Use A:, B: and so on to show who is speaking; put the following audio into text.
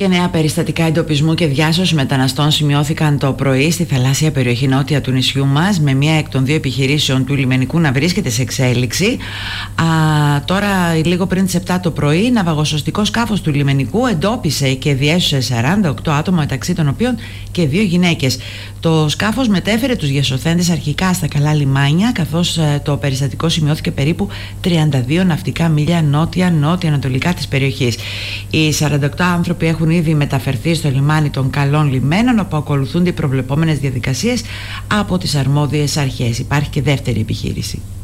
A: Και νέα περιστατικά εντοπισμού και διάσωση μεταναστών σημειώθηκαν το πρωί στη θαλάσσια περιοχή νότια του νησιού μας, με μία εκ των δύο επιχειρήσεων του λιμενικού να βρίσκεται σε εξέλιξη. Τώρα, λίγο πριν τις 7 το πρωί, ναυαγοσωστικό σκάφος του λιμενικού εντόπισε και διέσωσε 48 άτομα, μεταξύ των οποίων και 2 γυναίκες. Το σκάφος μετέφερε τους διασωθέντες αρχικά στα καλά λιμάνια, καθώς το περιστατικό σημειώθηκε περίπου 32 ναυτικά μίλια νότια-νότια-ανατολικά της περιοχής. Οι 48 άνθρωποι έχουν ήδη μεταφερθεί στο λιμάνι των Καλών Λιμένων, όπου ακολουθούνται οι προβλεπόμενες διαδικασίες από τις αρμόδιες αρχές. Υπάρχει και δεύτερη επιχείρηση.